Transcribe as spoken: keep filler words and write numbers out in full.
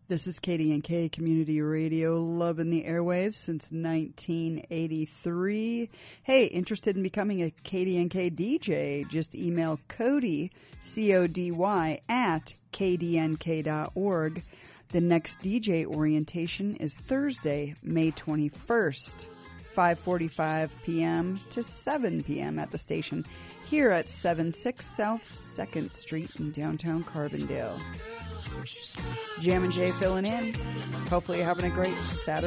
This is K D N K Community Radio, loving the airwaves since nineteen eighty-three. Hey, interested in becoming a K D N K D J? Just email Cody, C O D Y, at K D N K dot org. The next D J orientation is Thursday, May twenty-first, five forty-five p.m. to seven p.m. at the station here at seven six South second Street in downtown Carbondale. Jam and Jay filling in. Hopefully you're having a great Saturday.